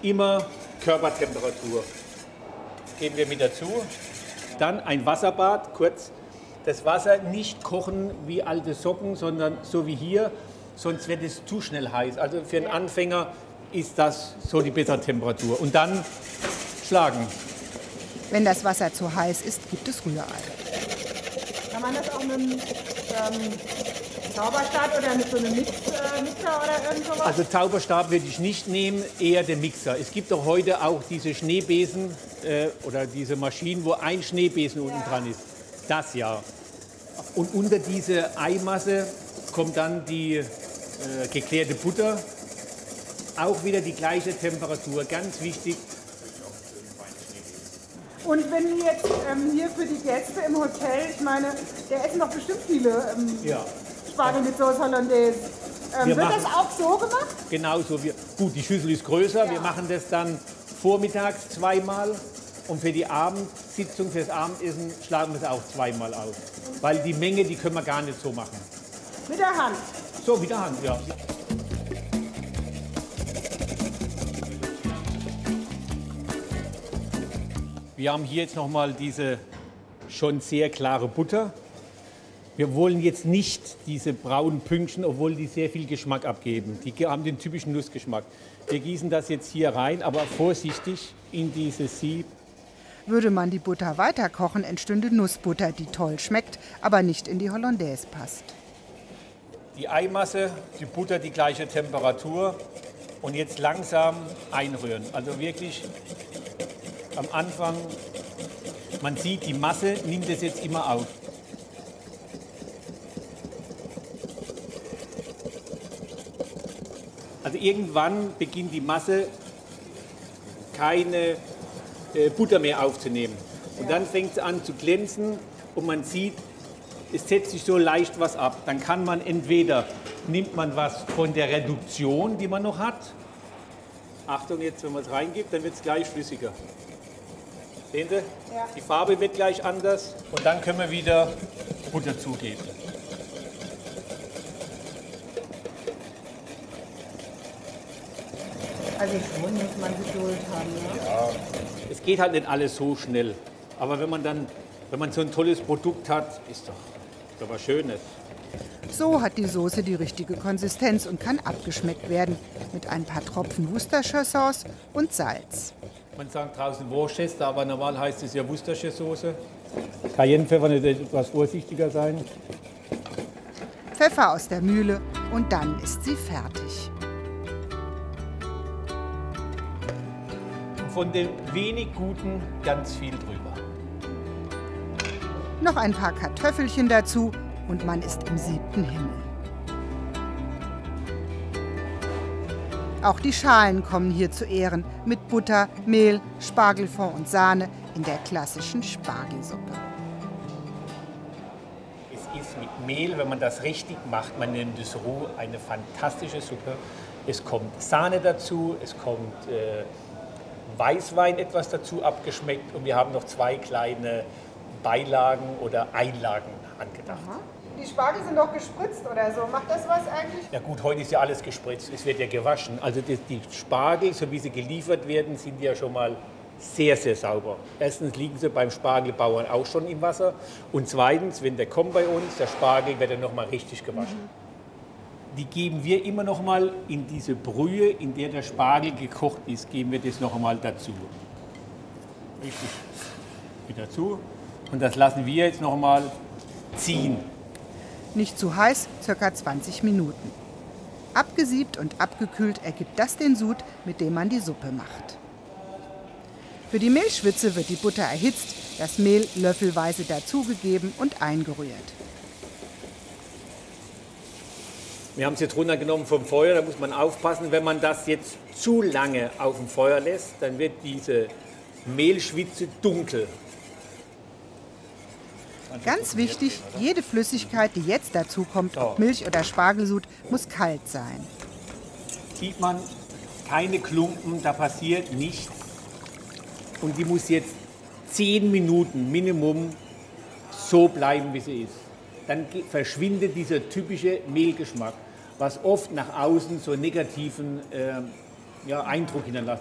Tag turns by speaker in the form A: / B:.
A: immer Körpertemperatur. Das geben wir mit dazu. Dann ein Wasserbad, kurz. Das Wasser nicht kochen wie alte Socken, sondern so wie hier, sonst wird es zu schnell heiß. Also für einen Anfänger ist das so die bessere Temperatur. Und dann schlagen.
B: Wenn das Wasser zu heiß ist, gibt es Rührei.
C: Kann man das auch mit einem Zauberstab oder mit so einem Mixer oder irgend sowas?
A: Also Zauberstab würde ich nicht nehmen, eher den Mixer. Es gibt doch heute auch diese Schneebesen oder diese Maschinen, wo ein Schneebesen unten dran ist. Das ja. Und unter diese Eimasse kommt dann die geklärte Butter. Auch wieder die gleiche Temperatur, ganz wichtig.
C: Und wenn wir jetzt hier für die Gäste im Hotel, ich meine, der essen doch bestimmt viele Spargel mit Sauce Hollandaise. Wird das auch so gemacht?
A: Genauso. Gut, die Schüssel ist größer. Ja. Wir machen das dann vormittags zweimal. Und für die Abendsitzung, fürs Abendessen, schlagen wir es auch zweimal auf. Weil die Menge, die können wir gar nicht so machen.
C: Mit der Hand?
A: So, mit der Hand, ja. Wir haben hier jetzt nochmal diese schon sehr klare Butter. Wir wollen jetzt nicht diese braunen Pünktchen, obwohl die sehr viel Geschmack abgeben. Die haben den typischen Nussgeschmack. Wir gießen das jetzt hier rein, aber vorsichtig in dieses Sieb.
B: Würde man die Butter weiter kochen, entstünde Nussbutter, die toll schmeckt, aber nicht in die Hollandaise passt.
A: Die Eimasse, die Butter die gleiche Temperatur und jetzt langsam einrühren. Also wirklich am Anfang, man sieht, die Masse nimmt es jetzt immer auf. Also irgendwann beginnt die Masse keine Butter mehr aufzunehmen. Und dann fängt es an zu glänzen und man sieht, es setzt sich so leicht was ab. Dann kann man entweder, nimmt man was von der Reduktion, die man noch hat. Achtung jetzt, wenn man es reingibt, dann wird es gleich flüssiger. Sehen Sie? Ja. Die Farbe wird gleich anders und dann können wir wieder Butter zugeben.
C: Also schon muss man Geduld haben, ne?
A: Ja, es geht halt nicht alles so schnell. Aber wenn man so ein tolles Produkt hat, ist doch was Schönes.
B: So hat die Soße die richtige Konsistenz und kann abgeschmeckt werden mit ein paar Tropfen Worcestershire Sauce und Salz.
A: Man sagt draußen Worcester, aber normal heißt es ja Worcestershire Soße. Cayennepfeffer nicht etwas vorsichtiger sein.
B: Pfeffer aus der Mühle und dann ist sie fertig.
A: Von dem wenig Guten ganz viel drüber.
B: Noch ein paar Kartoffelchen dazu und man ist im 7. Himmel. Auch die Schalen kommen hier zu Ehren mit Butter, Mehl, Spargelfond und Sahne in der klassischen Spargelsuppe.
A: Es ist mit Mehl, wenn man das richtig macht, man nennt es roh, eine fantastische Suppe. Es kommt Sahne dazu, es kommt Weißwein etwas dazu abgeschmeckt und wir haben noch 2 kleine Beilagen oder Einlagen angedacht.
C: Aha. Die Spargel sind doch gespritzt oder so. Macht das was eigentlich?
A: Ja gut, heute ist ja alles gespritzt, es wird ja gewaschen. Also die Spargel, so wie sie geliefert werden, sind ja schon mal sehr, sehr sauber. Erstens liegen sie beim Spargelbauern auch schon im Wasser und zweitens, wenn der kommt bei uns, der Spargel wird dann noch mal richtig gewaschen. Die geben wir immer noch mal in diese Brühe, in der der Spargel gekocht ist, geben wir das noch mal dazu. Richtig mit dazu. Und das lassen wir jetzt noch mal ziehen.
B: Nicht zu heiß, ca. 20 Minuten. Abgesiebt und abgekühlt ergibt das den Sud, mit dem man die Suppe macht. Für die Mehlschwitze wird die Butter erhitzt, das Mehl löffelweise dazugegeben und eingerührt.
A: Wir haben es jetzt runtergenommen vom Feuer, da muss man aufpassen, wenn man das jetzt zu lange auf dem Feuer lässt, dann wird diese Mehlschwitze dunkel.
B: Ganz wichtig, jede Flüssigkeit, die jetzt dazu kommt, ob Milch oder Spargelsud, muss kalt sein.
A: Sieht man, keine Klumpen, da passiert nichts. Und die muss jetzt 10 Minuten Minimum so bleiben, wie sie ist. Dann verschwindet dieser typische Mehlgeschmack, was oft nach außen so einen negativen Eindruck hinterlässt.